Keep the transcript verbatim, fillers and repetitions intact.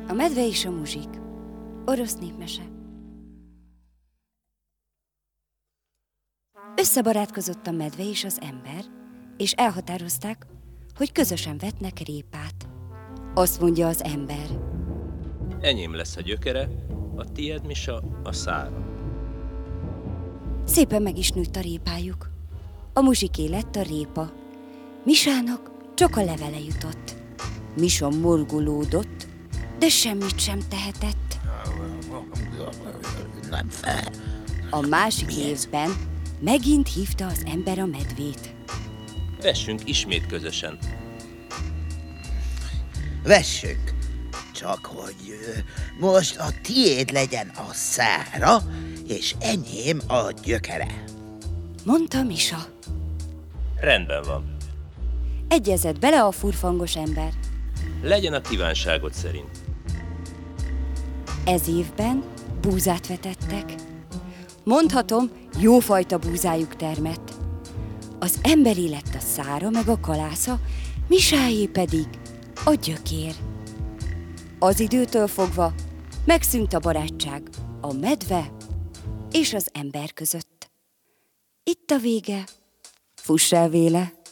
A medve és a muzsik. Orosz népmese. Összebarátkozott a medve és az ember, és elhatározták, hogy közösen vetnek répát. Azt mondja az ember: Enyém lesz a gyökere, a tiéd, Misa, a szára. Szépen meg is nőtt a répájuk. A muzsiké lett a répa. Misának csak a levele jutott. Misa morgolódott, de semmit sem tehetett. Nem fel. A másik évben megint hívta az ember a medvét. Vessünk ismét közösen. Vessük, csak hogy ö, most a tiéd legyen a szára, és enyém a gyökere. Mondta Misa. Rendben van. Egyezett bele a furfangos ember. Legyen a kívánságot szerint. Ez évben búzát vetettek. Mondhatom, jófajta búzájuk termett. Az emberi lett a szára meg a kalásza, Misáé pedig a gyökér. Az időtől fogva megszűnt a barátság a medve és az ember között. Itt a vége, fuss el véle!